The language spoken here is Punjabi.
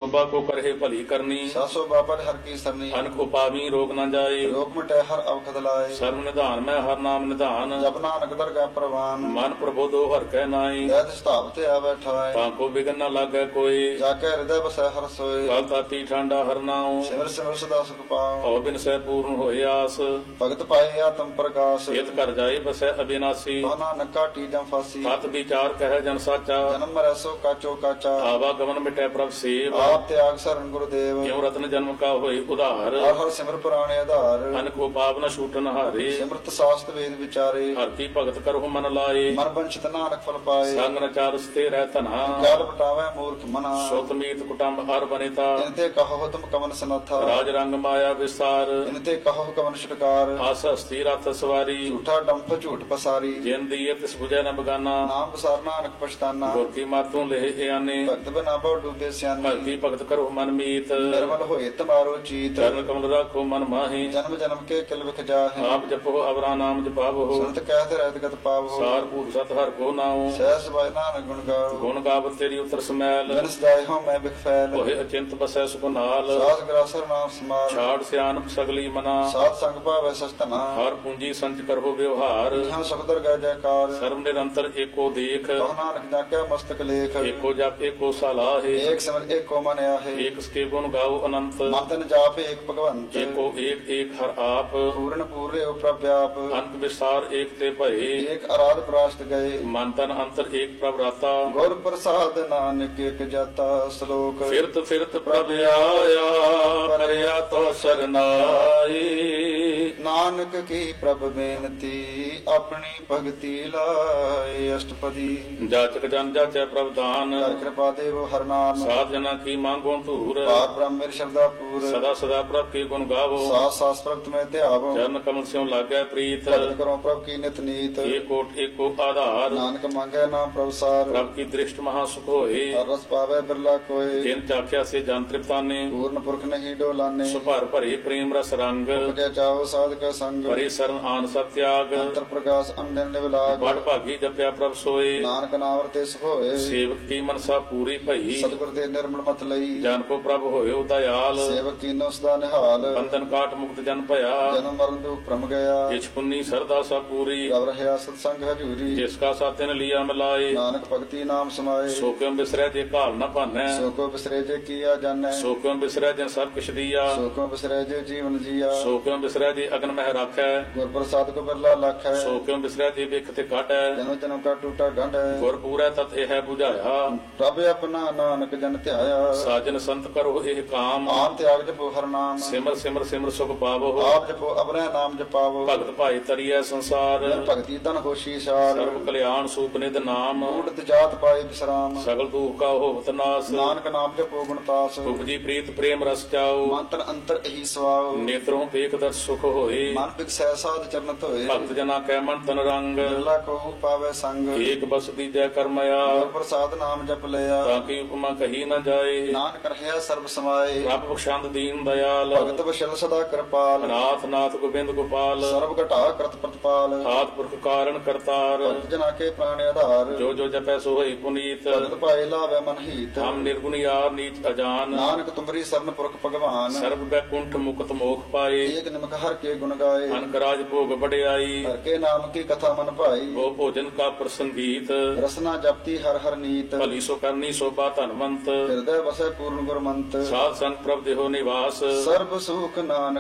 ਸੋਭਾ ਕੋ ਕਰਹਿ ਭਲੀ ਕਰਨੀ ਸਾਸੋ ਬਾਪਰ ਹਰ ਕੀ ਸਰਨੀ ਅਨਕ ਉਪਾਵੀ ਰੋਗ ਨਾ ਜਾਏ ਰੋਗ ਮਿਟੈ ਹਰ ਅਵਖਦ ਲਾਏ ਸਰਬ ਨਿਧਾਨ ਮੈਂ ਹਰ ਨਾਮ ਨਿਧਾਨ ਜਪ ਨਾਨਕ ਦਰਗਾਹ ਪ੍ਰਵਾਨ ਮਨ ਪ੍ਰਬੋਧੋ ਹਰ ਕੈ ਨਾਈ ਜਦ ਸਥਾਪਤ ਆਵੈ ਠਾਏ ਤਾਂ ਕੋ ਬਿਗਨ ਨਾ ਲਾਗੈ ਕੋਈ ਜਾ ਕੇ ਹਿਰਦੈ ਬਸੈ ਹਰ ਸੋਏ ਕਲ ਤਾਤੀ ਠਾਂਡਾ ਹਰ ਨਾਉ ਸਿਮਰ ਸਿਮਰ ਸਦਾ ਸੁਖ ਪਾਉ ਔ ਬਿਨ ਸਹਿ ਪੂਰਨ ਹੋਏ ਆਸ ਭਗਤ ਪਾਏ ਆਤਮ ਪ੍ਰਕਾਸ਼ ਇਤ ਕਰ ਜਾਏ ਬਸੈ ਅਬਿਨਾਸੀ ਕੋ ਨਾਨਕ ਕਾਟੀ ਜਮ ਫਾਸੀ ਸਤ ਵਿਚਾਰ ਕਹਿ ਜਨ ਸਾਚਾ ਜਨਮ ਮਰੈ ਸੋ ਕਾਚੋ ਕਾਚਾ ਆਵਾ ਗਮਨ ਮਿਟੈ ਪ੍ਰਭ ਸੇਵ ਆਪ ਤਿਆਗ ਸਰਨ ਗੁਰਦੇਵ ਕਿਉ ਰਤਨ ਜਨਮ ਕਾ ਹੋਏ ਉਧਾਰ ਹਰ ਹਰ ਸਿਮਰ ਪੁਰਾਣੇ ਆਧਾਰ ਅਨਕੋ ਪਾਪ ਨ ਛੂਟਨ ਹਾਰੇ ਸਿਮਰਤ ਸਾਸਤ ਵੇਦ ਵਿਚਾਰੇ ਹਰ ਕੀ ਭਗਤ ਕਰਹੁ ਮਨ ਲਾਏ ਮਨ ਬੰਚਿਤ ਨਾਨਕ ਫਲ ਪਾਏ ਸੰਗ ਨ ਚਾਰ ਸਤੇ ਰਹਿ ਧਨਾ ਕਾਲ ਪਟਾਵੇ ਮੂਰਖ ਮਨਾ ਸੁਤ ਮੀਤ ਕੁਟੰਬ ਹਰ ਬਨੇਤਾ ਜਿਨ ਤੇ ਕਹੋ ਤੁਮ ਕਮਨ ਸਨਾਥਾ ਰਾਜ ਰੰਗ ਮਾਇਆ ਵਿਸਾਰ ਜਿਨ ਤੇ ਕਹੋ ਕਮਨ ਛੁਟਕਾਰ ਆਸ ਹਸਤੀ ਰਥ ਸਵਾਰੀ ਝੂਠਾ ਡੰਫ ਝੂਠ ਪਸਾਰੀ ਜਿਨ ਦੀਏ ਤਿਸ ਬੁਝੈ ਨ ਬਗਾਨਾ ਨਾਮ ਬਸਾਰ ਨਾਨਕ ਪਛਤਾਨਾ ਗੁਰ ਕੀ ਮਾਤੋਂ ਲੇਹ ਆਨੇ ਭਗਤ ਬਨਾ ਬਹੁ ਡੂਬੇ ਸਿਆਨੀ ਭਗਤੀ ਭਗਤ ਕਰੋ ਮਨ ਮੀਤ ਨਿਰਮਲ ਹੋਏ ਤੁਮਾਰੋ ਚੀਤ ਚਰਨ ਕਮਲ ਰਾਖੋ ਮਨ ਮਾਹੀ ਜਨਮ ਜਨਮ ਕੇ ਕਿਲ ਵਿਖ ਜਾਹੇ ਆਪ ਜਪੋ ਅਵਰਾ ਨਾਮ ਜਪਾਵੋ ਸੰਤ ਕਹਿਤ ਰਹਿਤ ਗਤ ਪਾਵੋ ਸਾਰ ਭੂਤ ਸਤ ਹਰ ਕੋ ਨਾਉ ਸਹਿ ਸਬਾਇ ਨਾਨਕ ਗੁਣ ਗਾਓ ਗੁਣ ਗਾਵਤ ਤੇਰੀ ਉਤਰ ਸਮੈਲ ਜਨ ਸਦਾਇ ਹੋ ਮੈਂ ਬਿਖ ਫੈਲ ਹੋਏ ਅਚਿੰਤ ਬਸੈ ਸੁਖ ਨਾਲ ਸਾਧ ਗਰਾਸਰ ਨਾਮ ਸਮਾਲ ਛਾੜ ਸਿਆਨਪ ਸਗਲੀ ਮਨਾ ਸਾਧ ਸੰਗ ਭਾਵੈ ਸਸਤਨਾ ਹਰ ਪੂੰਜੀ ਸੰਚ ਕਰੋ ਵਿਵਹਾਰ ਇਹਾਂ ਸੁਖਦਰ ਗੈ ਜੈਕਾਰ ਸਰਬ ਨਿਰੰਤਰ ਏਕੋ ਦੇਖ ਕਹੁ ਨਾਨਕ ਜਾ ਕੇ ਮਸਤਕ ਲੇਖ ਏਕੋ ਜਪ ਏਕੋ ਸਲਾਹੇ ਏਕ ਸਿਮਰ ਏਕੋ ਮਨ ਆਹੇ ਏਕ ਸਕੇ ਗੁਣ ਗਾਓ ਅਨੰਤ ਮਨ ਤਨ ਜਾਪ ਏਕ ਭਗਵੰਤ ਏਕੋ ਏਕ ਏਕ ਹਰ ਆਪ ਪੂਰਨ ਪੂਰੇ ਪ੍ਰਭ ਵਿਆਪ ਅੰਤ ਵਿਸਾਰ ਏਕ ਤੇ ਭਏ ਏਕ ਅਰਾਧ ਪ੍ਰਾਸ਼ਟ ਗਏ ਮਨ ਤਨ ਅੰਤਰ ਏਕ ਪ੍ਰਭ ਰਾਤਾ ਗੁਰ ਪ੍ਰਸਾਦ ਨਾਨਕ ਏਕ ਜਾਤਾ ਸ਼ਲੋਕ ਫਿਰਤ ਫਿਰਤ ਪ੍ਰਭ ਆਇਆ ਪਰਿਆ ਤੋ ਸਰਨਾਈ ਨਾਨਕ ਕੀ ਪ੍ਰਭ ਬੇਨਤੀ ਆਪਣੀ ਭਗਤੀ ਲਾਏ ਅਸ਼ਟਪਦੀ ਜਾਚਕ ਜਨ ਜਾਚੈ ਪ੍ਰਭ ਦਾਨ ਕਰ ਕਿਰਪਾ ਦੇਵ ਹਰ ਨਾਮ ਸਾਧ ਜਨਾ ਕੀ ਮੰਗੋ ਧੂਰ ਪਾਰ ਬ੍ਰਹਮ ਮੇਰ ਸ਼ਰਦਾ ਪੂਰ ਸਦਾ ਸਦਾ ਪ੍ਰਭ ਕੀ ਗੁਣ ਗਾਵੋ ਸਾਸ ਸਾਸ ਪ੍ਰਗਟ ਮੈਂ ਧਿਆਵੋ ਚਰਨ ਕਮਲ ਸਿਉ ਲਾਗੈ ਪ੍ਰੀਤ ਭਗਤ ਕਰੋ ਪ੍ਰਭ ਕੀ ਨਿਤ ਨੀਤ ਏਕੋ ਏਕੋ ਆਧਾਰ ਨਾਨਕ ਮੰਗੈ ਨਾਮ ਪ੍ਰਭ ਸਾਰ ਪ੍ਰਭ ਕੀ ਦ੍ਰਿਸ਼ਟ ਮਹਾ ਸੁਖ ਹੋਏ ਹਰ ਰਸ ਪਾਵੇ ਬਿਰਲਾ ਕੋਏ ਜਿਨ ਚਾਖਿਆ ਸੇ ਜਨ ਤ੍ਰਿਪਤਾਨੇ ਪੂਰਨ ਪੁਰਖ ਨਹੀਂ ਡੋਲਾਨੇ ਸੁਭਰ ਭਰੇ ਪ੍ਰੇਮ ਰਸ ਰੰਗ ਕੇ ਚਾਹੋ ਸਾਧਕ ਸੰਗ ਭਰੇ ਸਰਨ ਆਨ ਸਤ ਤਿਆਗ ਅੰਤਰ ਪ੍ਰਕਾਸ਼ ਅੰਦਨ ਨਿਵਲਾਗ ਬੜ ਭਾਗੀ ਜਪਿਆ ਪ੍ਰਭ ਸੋਏ ਨਾਨਕ ਨਾਮ ਰਤੇ ਸੁਖ ਹੋਏ ਸੇਵਕ ਕੀ ਮਨਸਾ ਪੂਰੀ ਭਈ ਸਤਿਗੁਰ ਦੇ ਨਿਰਮਲ ਮਤ ਲਈ ਜਨ ਕੋ ਪ੍ਰਭ ਹੋਇਓ ਦਇਆਲ ਸੇਵਕ ਕੀਨੋ ਸਦਾ ਨਿਹਾਲ ਬੰਧਨ ਕਾਟ ਮੁਕਤ ਜਨ ਭਇਆ ਜਨਮ ਮਰਨ ਦੁਖ ਭ੍ਰਮ ਗਿਆ ਜਿਸ ਪੁੰਨੀ ਸਰਦਾ ਸਭ ਪੂਰੀ ਰਵ ਰਹਿਆ ਸਤ ਸੰਗ ਹਜੂਰੀ ਜਿਸ ਕਾ ਸਾਤਿਨ ਲਿਆ ਮਿਲਾਏ ਨਾਨਕ ਭਗਤੀ ਨਾਮ ਸਮਾਏ ਸੋ ਕਿਉ ਬਿਸਰੈ ਜੇ ਘਾਲ ਨ ਭਾਨੈ ਸੋ ਕੋ ਬਿਸਰੇ ਜੇ ਕੀਆ ਜਾਣੈ ਸੋ ਕਿਉ ਬਿਸਰੈ ਜੇ ਸਭ ਕਿਛ ਦੀਆ ਸੋ ਕੋ ਬਿਸਰੇ ਜੇ ਜੀਵਨ ਜੀਆ ਸੋ ਕਿਉ ਬਿਸਰੈ ਜੇ ਅਗਨ ਮਹਿ ਰਾਖੈ ਗੁਰ ਪ੍ਰਸਾਦ ਕੋ ਬਿਰਲਾ ਲਖ ਹੈ ਸੋ ਕਿਉ ਬਿਸਰੈ ਜੇ ਵੇਖ ਤੇ ਕਾਟੈ ਜਨਮ ਜਨਮ ਕਾ ਟੂਟਾ ਗੰਢ ਹੈ ਗੁਰ ਪੂਰੈ ਤਤ ਇਹ ਹੈ 부ਝਾਇਆ ਪ੍ਰਭ ਆਪਣਾ ਨਾਨਕ ਜਨ ਧਿਆਇਆ ਸਾਜਨ ਸੰਤ ਕਰੋ ਇਹ ਕਾਮ ਆਨ ਤਿਆਗ ਜਪੋ ਹਰ ਨਾਮ ਸਿਮਰ ਸਿਮਰ ਸਿਮਰ ਸੁਖ ਪਾਵੋ ਆਪ ਜਪੋ ਅਪਨਾ ਨਾਮ ਜਪਾਵੋ ਭਗਤ ਭਾਈ ਤਰੀਐ ਸੰਸਾਰ ਜਨ ਭਗਤੀ ਤਨ ਹੋਸ਼ੀ ਸਾਰ ਸਰਬ ਕਲਿਆਣ ਸੂਪ ਨਿਧ ਨਾਮ ਊੜਤ ਜਾਤ ਪਾਏ ਬਿਸਰਾਮ ਸਗਲ ਦੁਖ ਕਾ ਹੋਵਤ ਨਾਸ ਨਾਨਕ ਨਾਮ ਜਪੋ ਗੁਣਤਾਸ ਉਪਜੀ ਪ੍ਰੀਤ ਪ੍ਰੇਮ ਰਸ ਚਾਓ ਮੰਤਰ ਅੰਤਰ ਇਹੀ ਸਵਾਉ ਨੇਤਰੋਂ ਵੇਖ ਦਰ ਸੁਖ ਹੋਏ ਮਨ ਬਿਕਸੈ ਸਾਧ ਚਰਨ ਧੋਏ ਭਗਤ ਜਨਾ ਕੈ ਮਨ ਤਨ ਰੰਗ ਬਿਰਲਾ ਕੋ ਪਾਵੇ ਸੰਗ ਏਕ ਬਸ ਦੀਜੈ ਕਰਮਇਆ ਗੁਰ ਪ੍ਰਸਾਦ ਨਾਮ ਜਪ ਲਿਆ ਤਾਂ ਕੀ ਉਪਮਾ ਕਹੀ ਨ ਜਾਏ ਨਾਨਕ ਰਹਿਆ ਸਰਬ ਸਮਾਏ ਰੱਬ ਬਖਸ਼ੰਦ ਦੀਨ ਦਇਆਲ ਭਗਤ ਬਸ਼ਲ ਸਦਾ ਕਿਰਪਾਲ ਨਾਥ ਨਾਥ ਗੋਬਿੰਦ ਗੋਪਾਲ ਸਰਬ ਘਟਾ ਕਰਤ ਪ੍ਰਤਪਾਲ ਆਦ ਪੁਰਖ ਕਾਰਨ ਕਰਤਾਰ ਭਗਤ ਜਨਾ ਕੇ ਪ੍ਰਾਣ ਆਧਾਰ ਜੋ ਜੋ ਜਪੈ ਸੋ ਹੋਈ ਪੁਨੀਤ ਭਗਤ ਪਾਏ ਲਾਵੇ ਮਨ ਹੀਤ ਹਮ ਨਿਰਗੁਣ ਯਾਰ ਨੀਚ ਅਜਾਨ ਨਾਨਕ ਤੁਮਰੀ ਸਰਨ ਪੁਰਖ ਭਗਵਾਨ ਸਰਬ ਬੈਕੁੰਠ ਮੁਕਤ ਮੋਖ ਪਾਏ ਏਕ ਨਿਮਕ ਹਰ ਕੇ ਗੁਣ ਗਾਏ ਅਨਕ ਰਾਜ ਭੋਗ ਵਡਿਆਈ ਹਰ ਕੇ ਨਾਮ ਕੀ ਕਥਾ ਮਨ ਭਾਈ ਉਹ ਭੋਜਨ ਕਾ ਪ੍ਰਸੰਗੀਤ ਰਸਨਾ ਜਪਤੀ ਹਰ ਹਰ ਨੀਤ ਭਲੀ ਸੋ ਕਰਨੀ ਸੋਭਾ ਧਨਵੰਤ ਹਿਰਦੈ ਵਸੈ ਪੂਰਨ ਗੁਰਮੰਤ ਸਾਧ ਸੰਗ ਪ੍ਰਭ ਦੇਹੋ ਨਿਵਾਸ ਸਰਬ ਸੁਖ ਨਾਨਕ